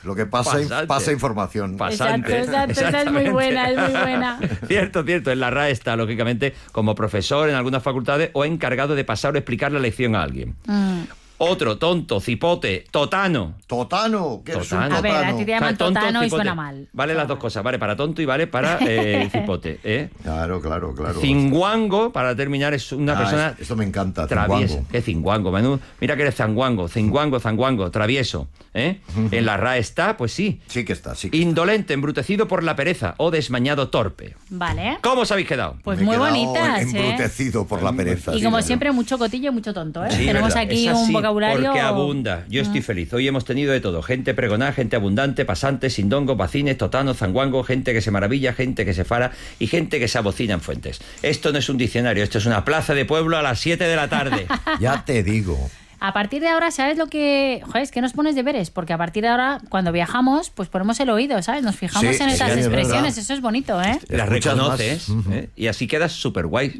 Lo que pasa información. Pasante. Exacto, esa es muy buena. Cierto. En la RAE está, lógicamente, como profesor en algunas facultades o encargado de pasar o explicar la lección a alguien. Otro, tonto, cipote, totano. ¿Qué es un totano? A ver, a ti te llaman totano y suena mal. Vale las dos cosas, vale para tonto y vale para cipote. Claro. Cinguango, para terminar, es una persona... Esto me encanta, travieso. cinguango. ¿Qué cinguango, Manu? Mira que eres zanguango, travieso. En la RAE está, pues sí. Sí que está. Indolente, embrutecido por la pereza o desmañado torpe. Vale. ¿Cómo os habéis quedado? Pues muy bonitas, embrutecido por la pereza. Y como siempre, mucho cotillo y mucho tonto, Sí, tenemos verdad. aquí un vocabulario... Porque abunda. Yo estoy feliz. Hoy hemos tenido de todo. Gente pregonada, gente abundante, pasantes, sindongos, vacines, totanos, zanguango, gente que se maravilla, gente que se fara y gente que se abocina en fuentes. Esto no es un diccionario, esto es una plaza de pueblo a las 7 de la tarde. Ya te digo. A partir de ahora, ¿sabes lo que...? Joder, es que nos pones deberes, porque a partir de ahora, cuando viajamos, pues ponemos el oído, ¿sabes? Nos fijamos en esas expresiones, eso es bonito, ¿eh? Las reconoces, y así quedas súper guay.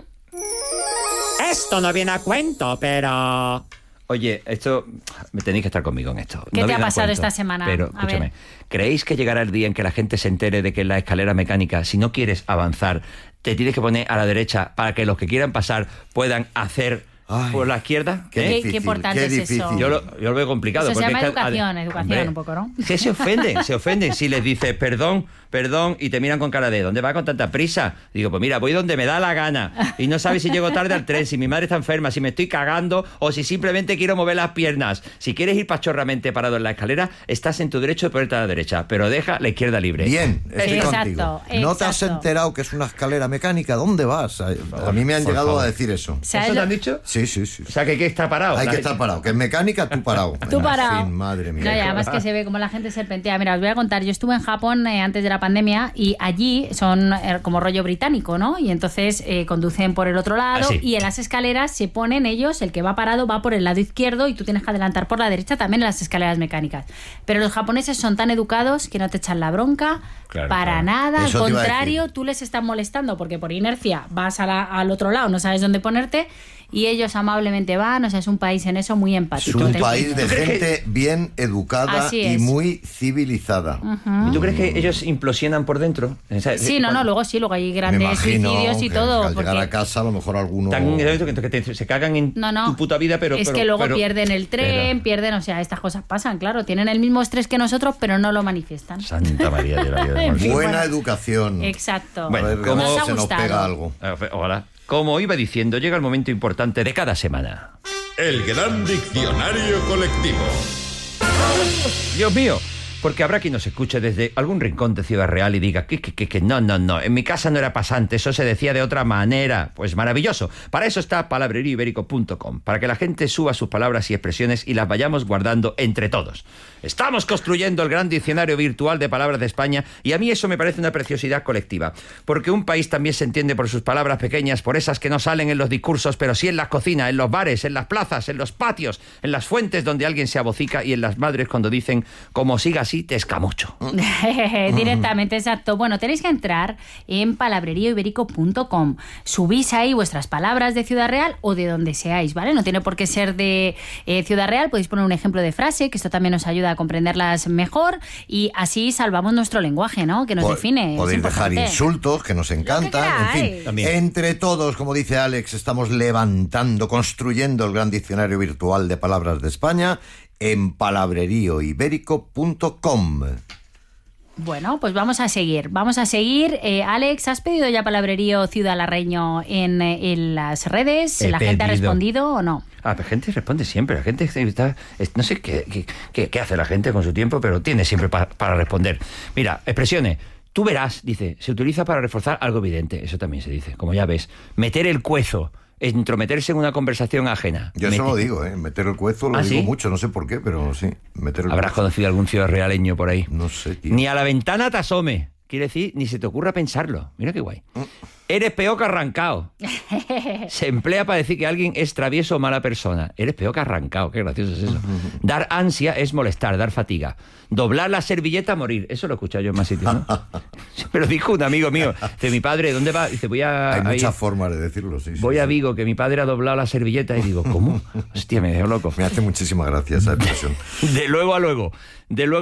Esto no viene a cuento, pero... Oye, esto... Tenéis que estar conmigo en esto. ¿Qué No te ha viene a pasado cuento, esta semana? Pero, A escúchame, ver. ¿creéis que llegará el día en que la gente se entere de que en la escalera mecánica, si no quieres avanzar, te tienes que poner a la derecha para que los que quieran pasar puedan hacer... por la izquierda? Qué importante es eso. Yo lo veo complicado. Eso se porque llama es que, educación un poco, ¿no? Que se ofenden si les dices perdón, y te miran con cara de ¿dónde va con tanta prisa? Digo, pues mira, voy donde me da la gana y no sabes si llego tarde al tren, si mi madre está enferma, si me estoy cagando o si simplemente quiero mover las piernas. Si quieres ir pachorramente parado en la escalera, estás en tu derecho de ponerte a la derecha, pero deja la izquierda libre. Bien, estoy Exacto, contigo. ¿No te has enterado que es una escalera mecánica? ¿Dónde vas? A mí me han llegado a decir eso. ¿Eso te han dicho? Sí. O sea, que hay que estar parado. Hay que estar parado, que es mecánica, tú parado. Tú parado. En fin, madre mía. No, y además que se ve como la gente serpentea. Mira, os voy a contar, yo estuve en Japón antes de la pandemia y allí son como rollo británico, ¿no? Y entonces conducen por el otro lado y en las escaleras se ponen ellos, el que va parado va por el lado izquierdo y tú tienes que adelantar por la derecha también en las escaleras mecánicas. Pero los japoneses son tan educados que no te echan la bronca para nada. Eso al contrario, tú les estás molestando porque por inercia vas al otro lado, no sabes dónde ponerte y ellos amablemente van, o sea, es un país en eso muy empático. Es un país de gente bien educada y muy civilizada. ¿Y tú crees que ellos implosionan por dentro? O sea, sí, luego hay grandes suicidios y todo. Al llegar a casa a lo mejor alguno... se cagan en tu puta vida, pero... Es que luego pierden el tren, pierden, o sea, estas cosas pasan, claro, tienen el mismo estrés que nosotros, pero no lo manifiestan. Santa María de la vida. Buena educación. Exacto. Bueno, a ver, ¿cómo se nos pega algo? Hola. Como iba diciendo, llega el momento importante de cada semana. El gran diccionario colectivo. Dios mío, porque habrá quien nos escuche desde algún rincón de Ciudad Real y diga que no, en mi casa no era pasante, eso se decía de otra manera. Pues maravilloso. Para eso está palabrerioiberico.com, para que la gente suba sus palabras y expresiones y las vayamos guardando entre todos. Estamos construyendo el gran diccionario virtual de palabras de España y a mí eso me parece una preciosidad colectiva, porque un país también se entiende por sus palabras pequeñas, por esas que no salen en los discursos, pero sí en las cocinas, en los bares, en las plazas, en los patios, en las fuentes donde alguien se abocica y en las madres cuando dicen como siga así te escamucho. Directamente, exacto. Bueno, tenéis que entrar en palabrerioiberico.com. Subís ahí vuestras palabras de Ciudad Real o de donde seáis, ¿vale? No tiene por qué ser de Ciudad Real, podéis poner un ejemplo de frase, que esto también nos ayuda a comprenderlas mejor y así salvamos nuestro lenguaje, ¿no? Que nos define. Podéis dejar insultos, que nos encantan. En fin, también. Entre todos, como dice Alex, estamos construyendo el gran diccionario virtual de palabras de España en palabrerioiberico.com. Bueno, pues vamos a seguir. Alex, ¿has pedido ya palabrerío ciudadalarreño en las redes? ¿La gente ha respondido o no? La gente responde siempre. La gente está... No sé qué hace la gente con su tiempo, pero tiene siempre para responder. Mira, expresiones. Tú verás, dice, se utiliza para reforzar algo evidente. Eso también se dice, como ya ves. Meter el cuezo. Entrometerse en una conversación ajena. Yo eso lo digo, meter el cuezo lo digo mucho, no sé por qué, pero sí, meter el ¿Habrás cuezo. conocido algún ciudad realeño por ahí? No sé, tío. Ni a la ventana te asome. Quiere decir, ni se te ocurra pensarlo. Mira qué guay. Eres peor que arrancado. Se emplea para decir que alguien es travieso o mala persona. Eres peor que arrancado. Qué gracioso es eso. Dar ansia es molestar, dar fatiga. Doblar la servilleta, morir. Eso lo he escuchado yo en más sitios, ¿no? Me lo dijo un amigo mío. Dice, mi padre, ¿dónde va? Dice, voy a... Hay muchas formas de decirlo, sí. Voy a Vigo, que mi padre ha doblado la servilleta. Y digo, ¿cómo? Hostia, me dejó loco. Me hace muchísima gracia esa expresión. De luego a luego.